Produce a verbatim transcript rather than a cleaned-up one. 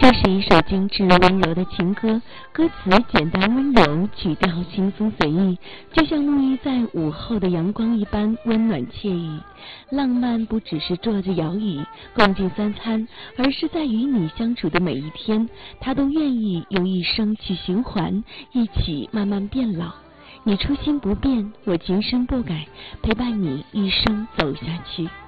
这是一首精致温柔的情歌，歌词简单温柔，曲调轻松随意，就像沐浴在午后的阳光一般温暖惬意。浪漫不只是坐着摇椅共进三餐，而是在与你相处的每一天，他都愿意用一生去循环，一起慢慢变老。你初心不变，我今生不改，陪伴你一生走下去。